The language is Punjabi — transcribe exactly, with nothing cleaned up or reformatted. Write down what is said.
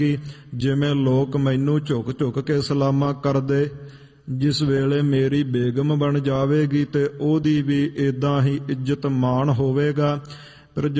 ਜਿਵੇਂ ਲੋਕ ਮੈਨੂੰ ਝੁਕ ਝੁਕ ਕੇ ਸਲਾਮਾਂ ਕਰਦੇ। ਜਿਸ ਵੇਲੇ ਮੇਰੀ ਬੇਗਮ ਬਣ ਜਾਵੇਗੀ ਤੇ ਉਹਦੀ ਵੀ ਏਦਾਂ ਹੀ ਇੱਜ਼ਤ ਮਾਣ ਹੋਵੇਗਾ।